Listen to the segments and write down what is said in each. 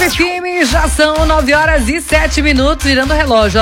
FM, já são 9h07, virando o relógio, ó,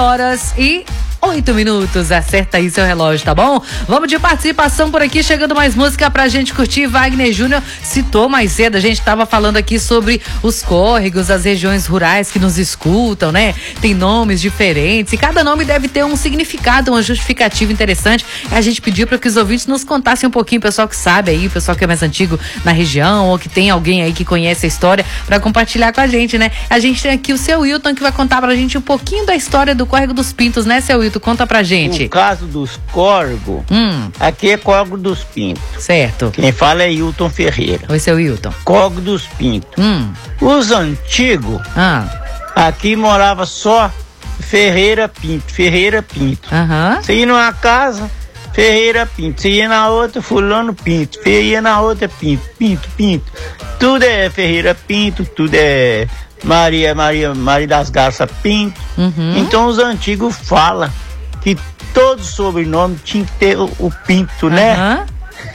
9h08. Acerta aí seu relógio, tá bom? Vamos de participação por aqui, chegando mais música pra gente curtir. Wagner Júnior citou mais cedo, a gente tava falando aqui sobre os córregos, as regiões rurais que nos escutam, né? Tem nomes diferentes e cada nome deve ter um significado, uma justificativa interessante. A gente pediu para que os ouvintes nos contassem um pouquinho, o pessoal que sabe aí, o pessoal que é mais antigo na região ou que tem alguém aí que conhece a história, para compartilhar com a gente, né? A gente tem aqui o seu Wilton que vai contar pra gente um pouquinho da história do Córrego dos Pintos, né, seu Wilton? Conta pra gente. No caso dos córregos, aqui é Córrego dos Pintos. Certo. Quem fala é Hilton Ferreira. Oi, seu Wilton. Córrego dos Pintos. Os antigos, aqui morava só Ferreira Pinto. Você ia numa casa, Ferreira Pinto. Você ia na outra, Fulano Pinto. Você ia na outra, Pinto. Tudo é Ferreira Pinto, tudo é Maria das Garças Pinto. Então os antigos falam que todo sobrenome tinha que ter o Pinto, né?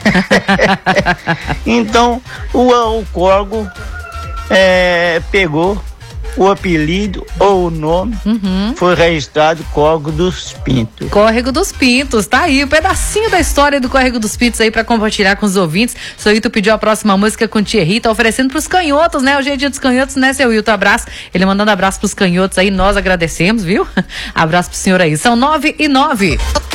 Então o córrego pegou o apelido ou o nome, foi registrado Córrego dos Pintos. Córrego dos Pintos, tá aí, um pedacinho da história do Córrego dos Pintos aí pra compartilhar com os ouvintes. Seu Wilton pediu a próxima música com Thierry, tá oferecendo pros canhotos, né? Hoje é dia dos canhotos, né, seu Wilton? Abraço, ele mandando abraço pros canhotos aí, nós agradecemos, viu? Abraço pro senhor aí, são 9h09.